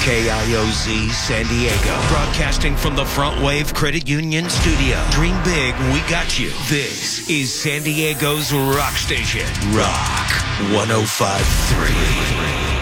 KIOZ San Diego. Broadcasting from the Front Wave Credit Union studio. Dream big, we got you. This is San Diego's rock station. Rock 105.3.